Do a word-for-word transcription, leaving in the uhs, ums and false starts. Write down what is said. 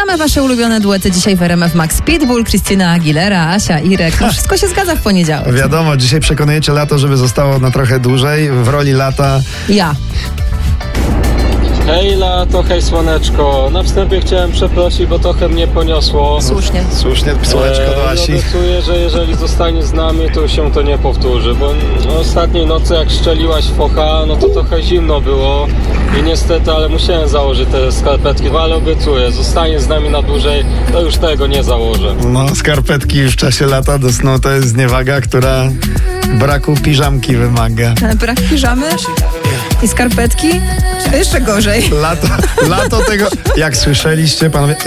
Same wasze ulubione duety dzisiaj w R M F Max. Pitbull, Christina Aguilera, Asia, Irek. No wszystko się zgadza w poniedziałek. Wiadomo, dzisiaj przekonujecie lato, żeby zostało na trochę dłużej. W roli lata Ja. Hej lato, hej słoneczko. Na wstępie chciałem przeprosić, bo trochę mnie poniosło. Słusznie. słusznie słoneczko do Asi. Eee, obiecuję, że jeżeli zostanie z nami, to się to nie powtórzy, bo ostatniej nocy jak szczeliłaś focha, no to trochę zimno było i niestety, ale musiałem założyć te skarpetki, no ale obiecuję, zostanie z nami na dłużej, to już tego nie założę. No, skarpetki w czasie lata do snu to jest zniewaga, która braku piżamki wymaga. Brak piżamy i skarpetki? Jeszcze gorzej. Lato, lato tego, jak słyszeliście, panowie,